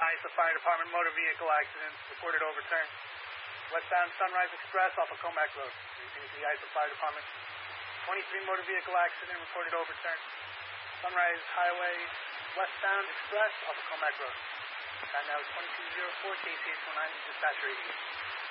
ISA Fire Department motor vehicle accident reported overturned. Westbound Sunrise Express off of Comac Road. This is the ISA Fire Department. 23 motor vehicle accident reported overturned. Sunrise Highway westbound express off of Comac Road. Time now is 22:04, KCH 19, dispatch radio.